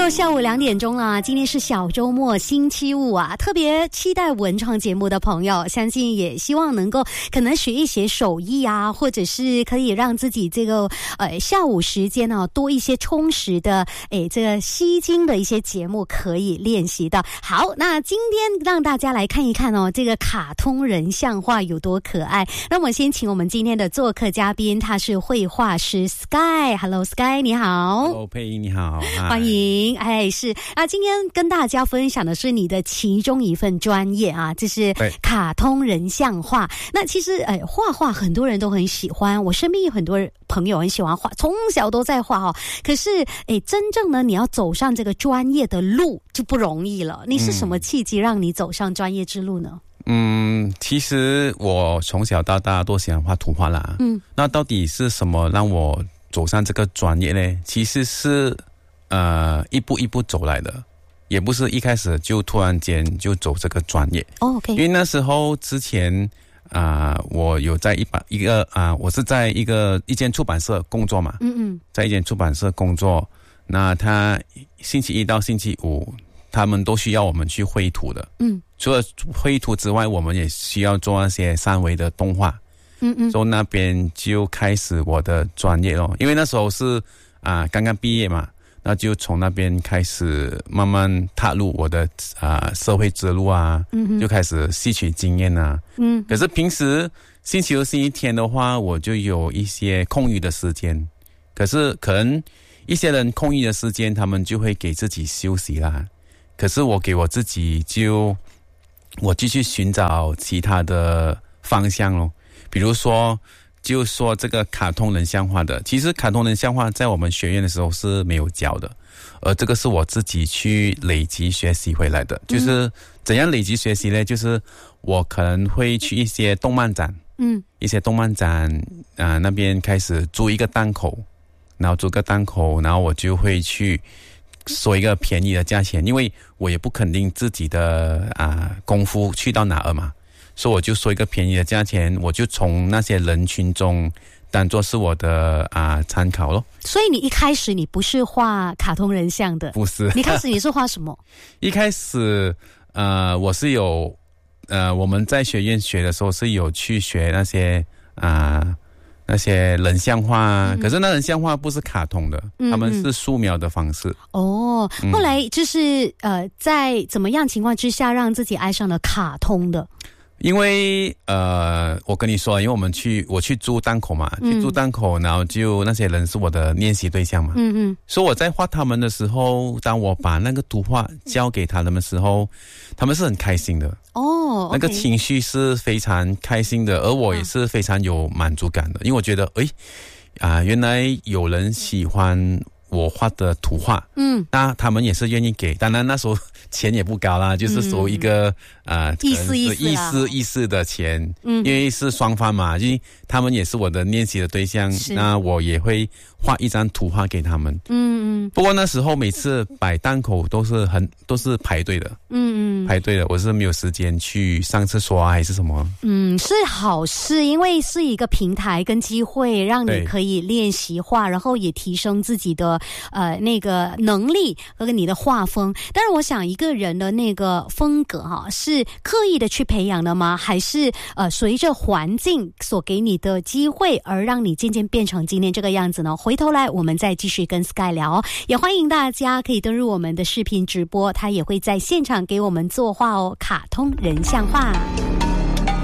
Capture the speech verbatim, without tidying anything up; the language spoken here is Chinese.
又下午两点钟了，今天是小周末星期五啊，特别期待文创节目的朋友，相信也希望能够可能学一些手艺啊，或者是可以让自己这个呃下午时间呢、啊、多一些充实的诶这个吸睛的一些节目可以练习的。好，那今天让大家来看一看哦，这个卡通人像画有多可爱。那我先请我们今天的做客嘉宾，他是绘画师 Sky。Hello Sky， 你好。 Hello 佩仪，你好， 欢迎。哎，是啊，今天跟大家分享的是你的其中一份专业啊，这是卡通人像画。那其实哎，画画很多人都很喜欢，我身边有很多朋友很喜欢画，从小都在画哦。可是哎，真正呢，你要走上这个专业的路就不容易了。你是什么契机让你走上专业之路呢？ 嗯，其实我从小到大都喜欢画图画啦。嗯，那到底是什么让我走上这个专业呢？其实是呃一步一步走来的，也不是一开始就突然间就走这个专业。 哦 ，OK。因为那时候之前啊、呃，我有在一把一个啊、呃，我是在一个一间出版社工作嘛。嗯嗯，在一间出版社工作，那他星期一到星期五。他们都需要我们去绘图的，嗯，除了绘图之外，我们也需要做那些三维的动画，嗯嗯，所以那边就开始我的专业咯。因为那时候是啊、呃、刚刚毕业嘛，那就从那边开始慢慢踏入我的啊、呃、社会之路啊，嗯，就开始吸取经验啊，嗯。可是平时星期六、星期天的话，我就有一些空余的时间，可是可能一些人空余的时间，他们就会给自己休息啦。可是我给我自己就我继续寻找其他的方向咯，比如说就说这个卡通人像画的，其实卡通人像画在我们学院的时候是没有教的，而这个是我自己去累积学习回来的。就是怎样累积学习呢？就是我可能会去一些动漫展，嗯，一些动漫展啊、呃、那边开始租一个档口，然后租个档口，然后我就会去说一个便宜的价钱，因为我也不肯定自己的啊、呃、功夫去到哪儿嘛，所以我就说一个便宜的价钱，我就从那些人群中当作是我的啊、呃、参考咯。 所以你一开始你不是画卡通人像的？ 不是。 你开始你是画什么？ 一开始呃我是有呃我们在学院学的时候是有去学那些啊。呃那些人像画、嗯、可是那人像画不是卡通的、嗯、他们是素描的方式。 哦，后来就是呃在怎么样情况之下让自己爱上了卡通的？ 因为呃我跟你说，因为我们去我去租档口嘛，去租档口，然后就那些人是我的练习对象嘛，嗯嗯，所以我在画他们的时候，当我把那个图画交给他们的时候，他们是很开心的哦， okay、那个情绪是非常开心的，而我也是非常有满足感的，因为我觉得诶啊、呃、原来有人喜欢我画的图画，嗯，那他们也是愿意给，当然那时候钱也不高啦，就是说一个啊、嗯呃、 意思意思意思意思的钱，嗯，因为是双方嘛，因为他们也是我的练习的对象，那我也会画一张图画给他们，嗯嗯。不过那时候每次摆档口都是很都是排队的，嗯嗯，排队的，我是没有时间去上厕所啊还是什么。嗯， 是好事，因为是一个平台跟机会，让你可以练习画，然后也提升自己的呃那个能力和你的画风。但是我想一个人的那个风格哈、啊，是刻意的去培养的吗？还是呃随着环境所给你的机会而让你渐渐变成今天这个样子呢？回头来我们再继续跟 Sky 聊，也欢迎大家可以登入我们的视频直播，他也会在现场给我们作画哦，卡通人像画。